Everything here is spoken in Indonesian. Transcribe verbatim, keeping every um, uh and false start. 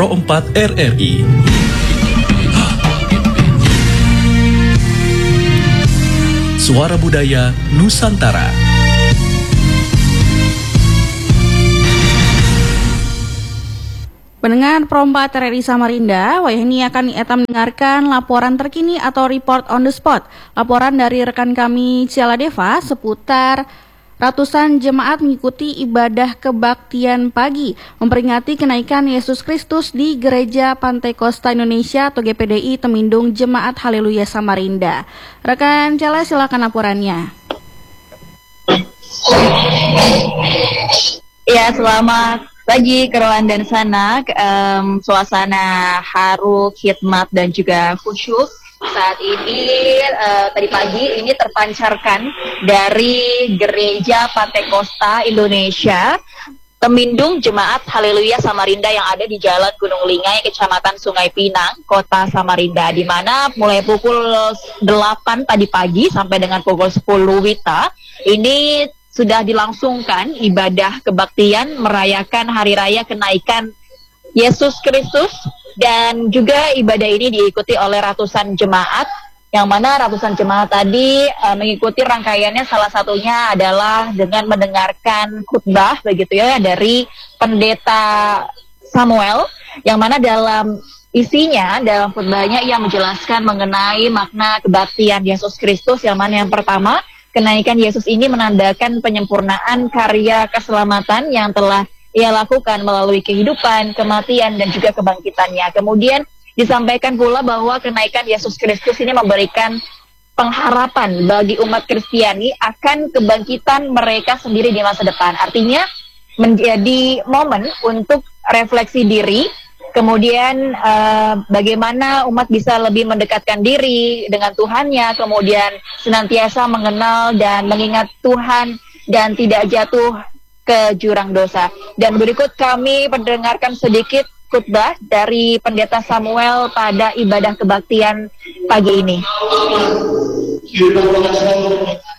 Pro empat R R I. Suara Budaya Nusantara. Pendengar Pro empat R R I Samarinda, wayahni akan kita mendengarkan laporan terkini atau report on the spot. Laporan dari rekan kami Ciala Deva seputar ratusan jemaat mengikuti ibadah kebaktian pagi memperingati kenaikan Yesus Kristus di Gereja Pantai Kosta Indonesia atau G P D I Temindung Jemaat Haleluya Samarinda. Rekan Ciala, silakan laporannya. Ya, selamat pagi Keroan dan Sanak. Um, suasana haru, khidmat dan juga khusyuk saat ini uh, tadi pagi ini terpancarkan dari Gereja Pantai Kosta Indonesia Temindung Jemaat Haleluya Samarinda yang ada di Jalan Gunung Lingai, Kecamatan Sungai Pinang, Kota Samarinda, di mana mulai pukul delapan tadi pagi sampai dengan pukul sepuluh Wita ini sudah dilangsungkan ibadah kebaktian merayakan hari raya kenaikan Yesus Kristus, dan juga ibadah ini diikuti oleh ratusan jemaat, yang mana ratusan jemaat tadi uh, mengikuti rangkaiannya salah satunya adalah dengan mendengarkan khutbah begitu ya dari Pendeta Samuel, yang mana dalam isinya, dalam khutbahnya ia menjelaskan mengenai makna kebaktian Yesus Kristus, yang mana yang pertama, kenaikan Yesus ini menandakan penyempurnaan karya keselamatan yang telah ia lakukan melalui kehidupan, kematian, dan juga kebangkitannya. Kemudian disampaikan pula bahwa kenaikan Yesus Kristus ini memberikan pengharapan bagi umat Kristiani akan kebangkitan mereka sendiri di masa depan. Artinya menjadi momen untuk refleksi diri, kemudian uh, bagaimana umat bisa lebih mendekatkan diri dengan Tuhannya, kemudian senantiasa mengenal dan mengingat Tuhan dan tidak jatuh ke jurang dosa. Dan berikut kami mendengarkan sedikit khutbah dari Pendeta Samuel pada ibadah kebaktian pagi ini.